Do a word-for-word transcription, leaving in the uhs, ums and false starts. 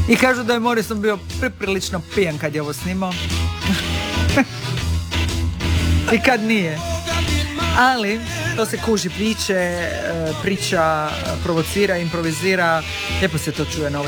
I kažu da je Morrison bio priprilično pijan kad je ovo snimao. I kad nije. Ali to se kuži, priče, priča, provocira, improvizira. Lijepo se to čuje na ovoj